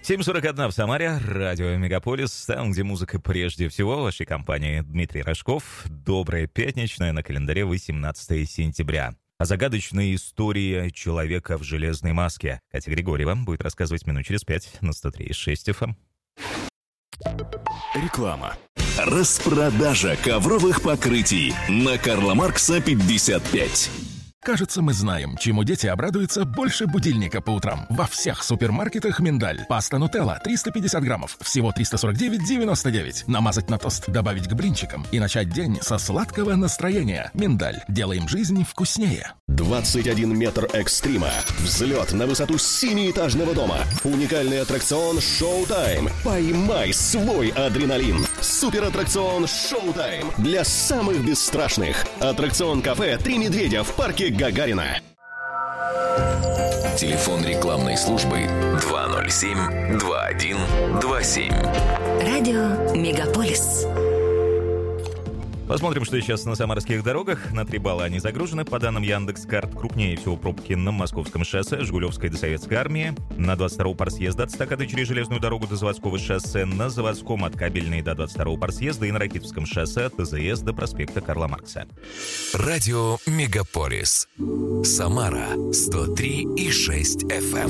7:41 в Самаре, радио «Мегаполис», там, где музыка прежде всего. В вашей компании Дмитрий Рожков. Доброе пятничное, на календаре 18 сентября. О загадочной истории человека в железной маске Катя Григорьева будет рассказывать минут через 5 на 103.6 FM. Реклама. Распродажа ковровых покрытий на Карла Маркса 55. Кажется, мы знаем, чему дети обрадуются больше будильника по утрам. Во всех супермаркетах «Миндаль». Паста «Нутелла» 350 граммов, всего 349,99. Намазать на тост, добавить к блинчикам и начать день со сладкого настроения. «Миндаль». Делаем жизнь вкуснее. 21 метр экстрима. Взлет на высоту 7-этажного дома. Уникальный аттракцион «Шоу-тайм». Поймай свой адреналин. Суператтракцион «Шоу-тайм» для самых бесстрашных. Аттракцион-кафе «Три медведя» в парке Гагарина. Телефон рекламной службы 207-2127. Радио «Мегаполис». Посмотрим, что сейчас на самарских дорогах. На 3 балла они загружены. По данным Яндекс.Карт, крупнее всего пробки на Московском шоссе, Жигулевской до Советской армии, на 22-го парсъезда от эстакады через железную дорогу до Заводского шоссе, на Заводском от Кабельной до 22-го парсъезда и на Ракитовском шоссе от ТЗС до проспекта Карла Маркса. Радио «Мегаполис». Самара 103,6 FM.